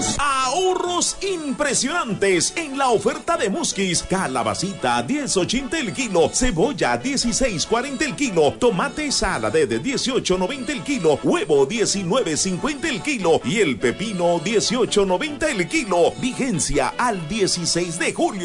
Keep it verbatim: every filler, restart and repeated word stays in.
Ahorros impresionantes en la oferta de Muskis. Calabacita diez ochenta el kilo, cebolla dieciséis cuarenta el kilo, tomate salade de dieciocho noventa el kilo, huevo diecinueve cincuenta el kilo y el pepino dieciocho noventa el kilo. Vigencia al dieciséis de julio.